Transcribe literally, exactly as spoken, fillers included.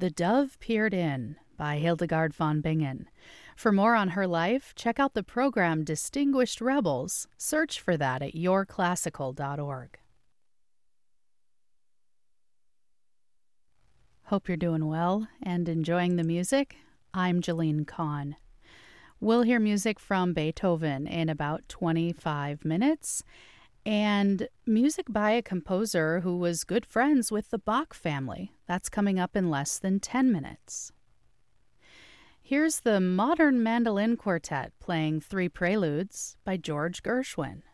The Dove Peered In by Hildegard von Bingen. For more on her life, check out the program Distinguished Rebels. Search for that at your classical dot org. Hope you're doing well and enjoying the music. I'm Jeline Kahn. We'll hear music from Beethoven in about twenty-five minutes, and music by a composer who was good friends with the Bach family. That's coming up in less than ten minutes. Here's the Modern Mandolin Quartet playing Three Preludes by George Gershwin.